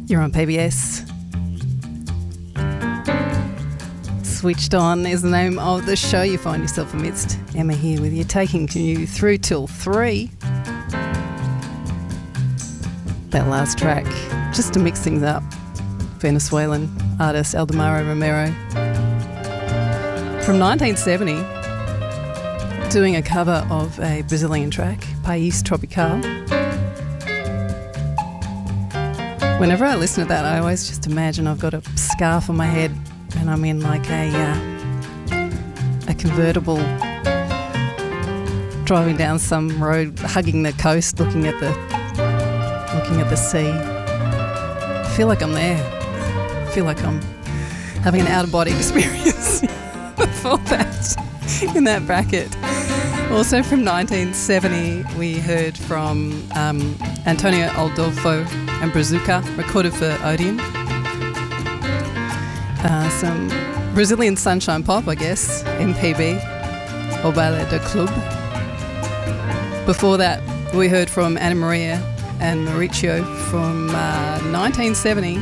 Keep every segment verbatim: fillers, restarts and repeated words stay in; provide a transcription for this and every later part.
You're on P B S. Switched On is the name of the show you find yourself amidst. Emma here with you, taking you through till three. That last track, just to mix things up, Venezuelan artist Aldemaro Romero. From nineteen seventy, doing a cover of a Brazilian track, País Tropical. Whenever I listen to that, I always just imagine I've got a scarf on my head and I'm in like a uh, a convertible, driving down some road, hugging the coast, looking at the looking at the sea. I feel like I'm there. I feel like I'm having an out-of-body experience before that, in that bracket. Also from nineteen seventy, we heard from um, Antonio Adolfo and Brazuca, recorded for Odeon. Uh, some Brazilian sunshine pop, I guess, M P B, O Baile do Clube. Before that, we heard from Ana Maria and Mauricio from uh, nineteen seventy.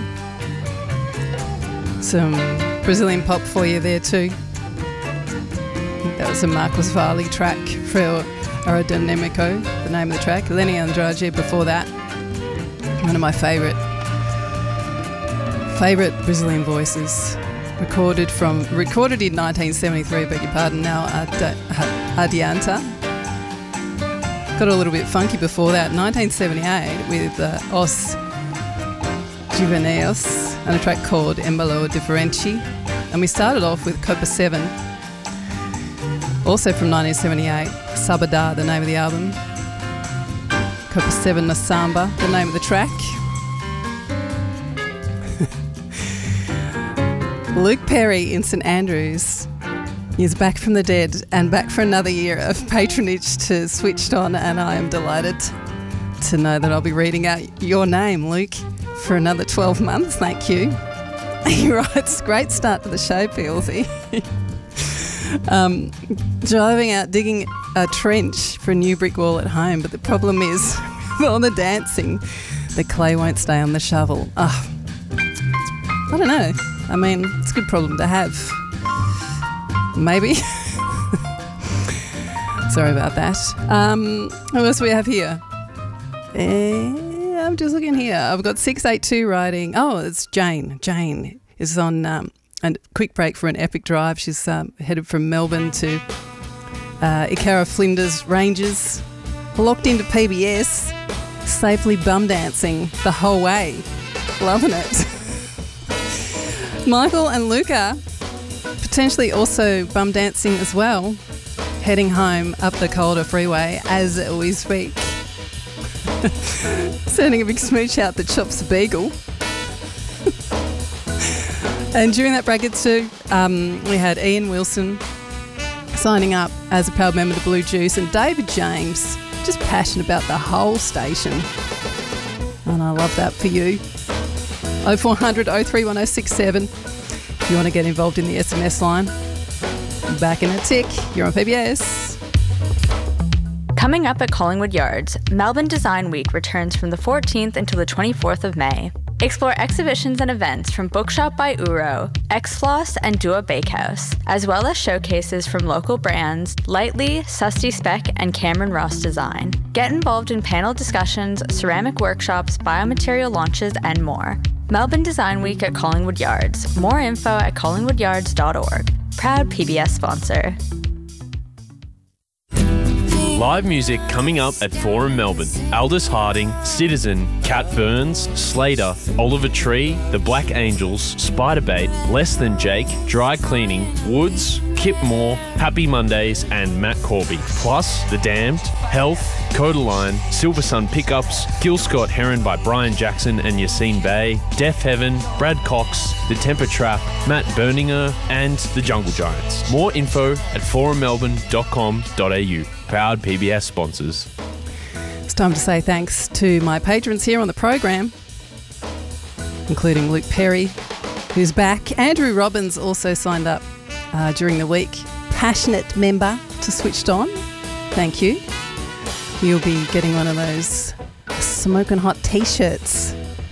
Some Brazilian pop for you there too. I think that was a Marcos Valle track for Aerodynamico, the name of the track. Lenny Andrade before that. One of my favourite favourite Brazilian voices. Recorded from recorded in nineteen seventy-three, beg your pardon, now Ad- Adianta. Got a little bit funky before that, nineteen seventy-eight, with uh, Os Juveneos and a track called Embalo Differenti. And we started off with Copa seven, also from nineteen seventy-eight, Sabadá, the name of the album. Copa seven na Samba, the name of the track. Luke Perry in St Andrews is back from the dead and back for another year of patronage to Switched On, and I am delighted to know that I'll be reading out your name, Luke, for another twelve months. Thank you. He writes, great start to the show, P L C. um, driving out, digging a trench for a new brick wall at home, but the problem is, with all the dancing, the clay won't stay on the shovel. Oh, I don't know. I mean, it's a good problem to have. Maybe. Sorry about that. Um, who else do we have here? Eh, I'm just looking here. I've got six eight two writing. Oh, it's Jane. Jane is on um, a quick break for an epic drive. She's um, headed from Melbourne to uh, Ikara Flinders Ranges. Locked into P B S, safely bum dancing the whole way. Loving it. Michael and Luca, potentially also bum dancing as well, heading home up the Calder Freeway as we speak. Sending a big smooch out that chops the beagle. And during that bracket too, um, we had Ian Wilson signing up as a proud member of the Blue Juice, and David James, just passionate about the whole station. And I love that for you. oh four hundred oh three one oh six seven if you want to get involved in the S M S line. Back in a tick. You're on P B S. Coming up at Collingwood Yards, Melbourne Design Week returns from the fourteenth until the twenty-fourth of May. Explore exhibitions and events from Bookshop by Uro, X-Floss and Dua Bakehouse, as well as showcases from local brands Lightly, Susty Speck and Cameron Ross Design. Get involved in panel discussions, ceramic workshops, biomaterial launches and more. Melbourne Design Week at Collingwood Yards. More info at collingwood yards dot org. Proud P B S sponsor. Live music coming up at Forum Melbourne. Aldous Harding, Citizen, Cat Burns, Slater, Oliver Tree, The Black Angels, Spiderbait, Less Than Jake, Dry Cleaning, Woods, Kip Moore, Happy Mondays and Matt Corby. Plus The Damned, Health, Codaline, Silver Sun Pickups, Gil Scott Heron by Brian Jackson and Yassine Bey, Deaf Heaven, Brad Cox, The Temper Trap, Matt Berninger and The Jungle Giants. More info at forum melbourne dot com dot a u. Proud P B S sponsors. It's time to say thanks to my patrons here on the program, including Luke Perry, who's back. Andrew Robbins also signed up uh, during the week. Passionate member to Switched On. Thank you. You'll be getting one of those smoking hot t-shirts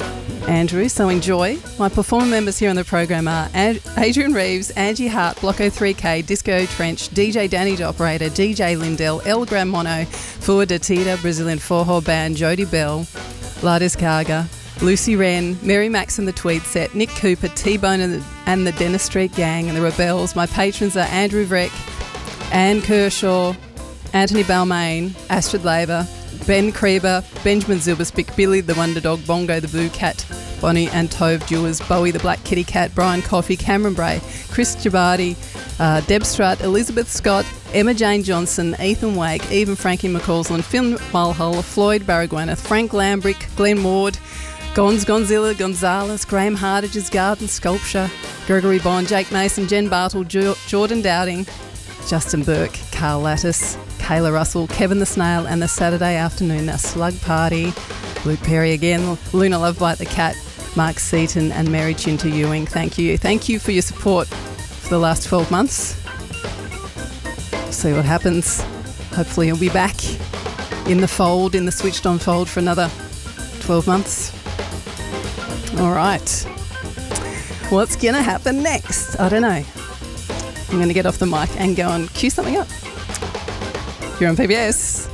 Andrew, so enjoy. My performer members here on the program are Ad- Adrian Reeves, Angie Hart, Blocko three K, Disco Trench, D J Danny the Operator, D J Lindell, El Gran Mono, Fua de Tita, Brazilian Forró Band, Jody Bell, La Descarga, Lucy Wren, Mary Max and the Tweed Set, Nick Cooper, T-Bone and the, and the Dennis Street Gang and the Rebels. My patrons are Andrew Vreck, Anne Kershaw, Anthony Balmain, Astrid Labour, Ben Kreber, Benjamin Zilberspick, Billy the Wonder Dog, Bongo the Boo Cat, Bonnie and Tove Dewars, Bowie the Black Kitty Cat, Brian Coffey, Cameron Bray, Chris Gibardi, uh, Deb Strutt, Elizabeth Scott, Emma Jane Johnson, Ethan Wake, even Frankie McCausland, Phil Mulhull, Floyd Baragwanath, Frank Lambrick, Glenn Ward, Gonz Gonzilla Gonzalez, Graham Hardage's Garden Sculpture, Gregory Bond, Jake Mason, Jen Bartle, jo- Jordan Dowding, Justin Burke, Carl Lattis, Kayla Russell, Kevin the Snail and the Saturday Afternoon a Slug Party, Luke Perry again, Luna Lovebite the Cat, Mark Seaton and Mary Chinta Ewing. Thank you. Thank you for your support for the last twelve months. See what happens. Hopefully you'll be back in the fold, in the switched on fold for another twelve months. All right. What's going to happen next? I don't know. I'm going to get off the mic and go and cue something up. You're on P B S.